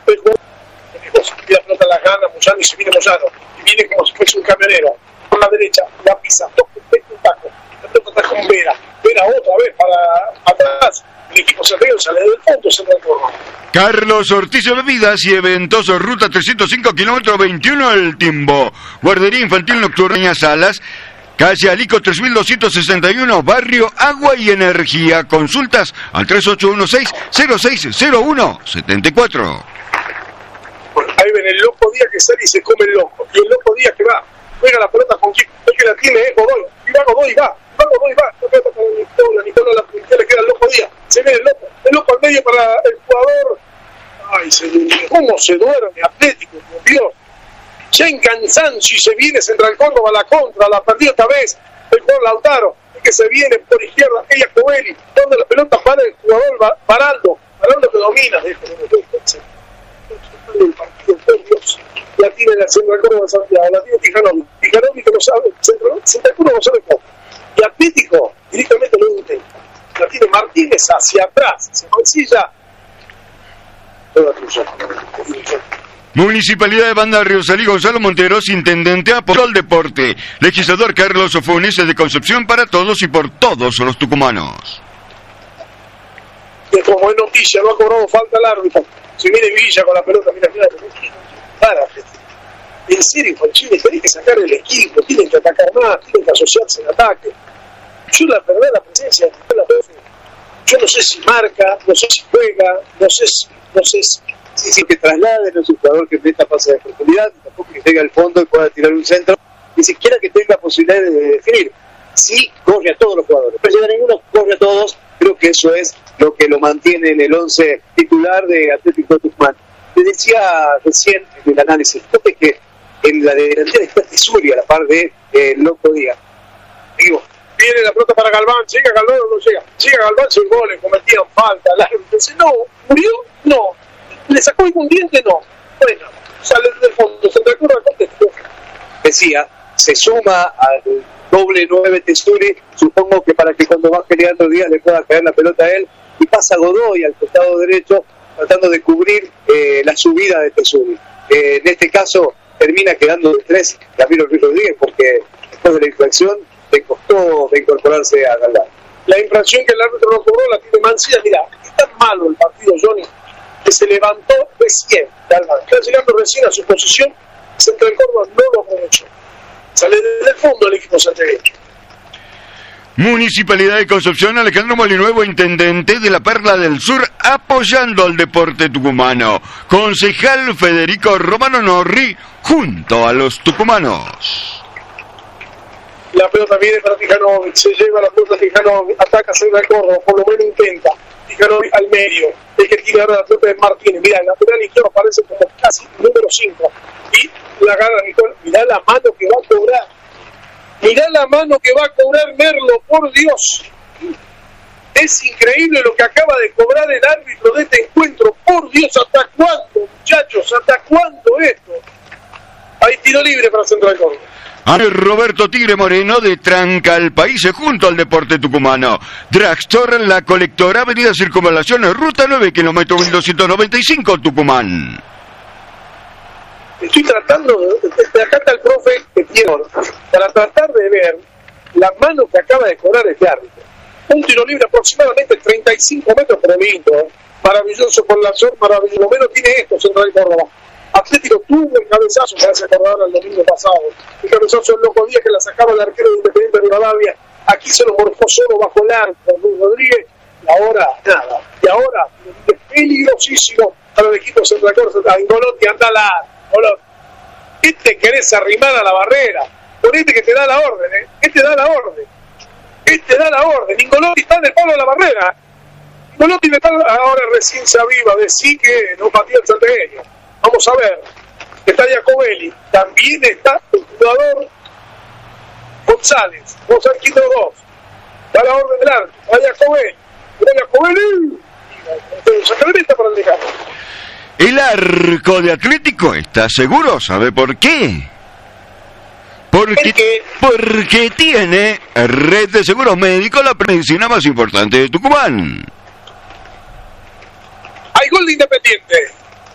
El jugador y la pelota la gana Moyano y se viene Moyano. Y viene como si fuese un camionero. Por la derecha, la pisa, toca un taco. La pelota está con Vera. Vera otra vez para atrás. El equipo se ríe, sale del fondo, se transforma. Carlos Ortiz de Bebidas y Eventos, ruta 305, kilómetro 21 El Timbo. Guardería infantil nocturna Salas, calle Alico 3261, barrio Agua y Energía. Consultas al 3816-0601-74. Bueno, ahí ven el loco Díaz que sale y se come el loco. Y el loco Díaz que va, juega la pelota con quién, el que la tiene es Godoy. Y va Godoy, va Godoy, va. La pelota con Nicola la primera le queda el loco Díaz. Se viene el loco al medio para el jugador. Ay, cómo se duerme Atlético, por Dios. Ya en cansancio y se viene Central Córdoba a la contra, la perdió esta vez el jugador Lautaro, que se viene por izquierda, ella Covelli, donde la pelota para el jugador Baraldo que domina, el partido, por Dios, la tiene la Central Córdoba de Santiago, la tiene Tijanovic que no sabe, Central Córdoba no sabe cómo, y Atlético directamente lo intenta, la tiene Martínez hacia atrás, se mancilla, toda tuya. Municipalidad de Banda Riosalí, Gonzalo Monteros, intendente, apoyó al deporte. Legislador Carlos Ofunes, de Concepción para todos y por todos los tucumanos. Y como es noticia, no ha cobrado falta el árbitro. Se viene Villa con la pelota, mira, para. En serio, Chile, tenés que sacar el equipo, tienen que atacar más, tienen que asociarse en ataque. Yo la verdad, la presencia de la profe, yo no sé si marca, no sé si juega, no sé si sí, que traslade, no es un jugador que meta pase de oportunidad, tampoco que llegue al fondo y pueda tirar un centro, ni siquiera que tenga posibilidad de definir. Sí, corre a todos los jugadores, pero llega ninguno, corre a todos, creo que eso es lo que lo mantiene en el 11 titular de Atlético Tucumán. Te decía recién en el análisis, fíjate que en la delantera está Tesuri a la par de Loco Díaz. Digo, viene la pelota para Galván, llega Galván o no llega Galván, sin goles, cometían falta, el árbitro dice, no, murió, no. ¿Le sacó algún diente? No. Bueno, sale del fondo, se te ocurre contestó. Decía, se suma al doble 9 Tesuri, supongo que para que cuando va peleando Díaz le pueda caer la pelota a él, y pasa Godoy al costado derecho, tratando de cubrir la subida de Tesuri. En este caso, termina quedando de 3 Ramiro Ruiz Rodríguez, porque después de la infracción le costó de incorporarse a Galván. La infracción que el árbitro no cobró la tiene Mancilla. Mira, es tan malo el partido, Johnny, que se levantó recién, está llegando recién a su posición, Central Córdoba no lo aprovechó. Sale desde el fondo el equipo santiagueño. Municipalidad de Concepción, Alejandro Molinuevo, intendente de la Perla del Sur, apoyando al deporte tucumano. Concejal Federico Romano Norri, junto a los tucumanos. La pelota viene para Tijanovic, se lleva la pelota Tijanovic, ataca Central Córdoba, por lo menos intenta. Tijanovic al medio, el que tiene ahora la pelota de Martínez, mira, el lateral izquierdo aparece como casi número 5, y la gana Nicole, mirá la mano que va a cobrar, Merlo, por Dios, es increíble lo que acaba de cobrar el árbitro de este encuentro, por Dios, ¿hasta cuándo, muchachos? ¿Hasta cuándo esto? Hay tiro libre para Central Córdoba. Roberto Tigre Moreno de Tranca al País, junto al deporte tucumano. Dragstore, la colectora, avenida Circunvalación, ruta 9, kilómetro 1295, Tucumán. Estoy tratando, de acá está el profe que tiene, para tratar de ver la mano que acaba de cobrar este árbitro. Un tiro libre aproximadamente 35 metros por minuto, maravilloso por la zona, maravilloso, lo menos tiene esto Central Córdoba. Atlético tuvo el cabezazo que hace acordar el domingo pasado. El cabezazo del Loco Díaz que la sacaba el arquero de Independiente de Rivadavia. Aquí se lo morfó solo bajo el arco Luis Rodríguez. Y ahora, nada. Y ahora, es peligrosísimo para el equipo Central Córdoba. Ingolotti, andala. Ingolotti. ¿Qué te querés arrimar a la barrera? Ponete que te da la orden, ¿eh? ¿Qué te da la orden? Ingolotti está en el palo de la barrera. Ingolotti está ahora recién se aviva. Decí que no pateó el santiagueño. Vamos a ver, está Giacomelli, también está el jugador González, Quinto 2, da la orden del arco, va Giacomelli, se acredita para el dejar. El arco de Atlético está seguro, ¿sabe por qué? Porque tiene Red de Seguros Médicos, la medicina más importante de Tucumán. Hay gol de Independiente.